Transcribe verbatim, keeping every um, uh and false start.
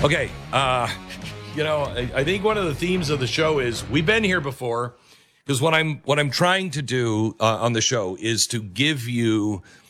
Okay, uh, you know, I, I think one of the themes of the show is we've been here before, because what I'm what I'm trying to do uh, on the show is to give you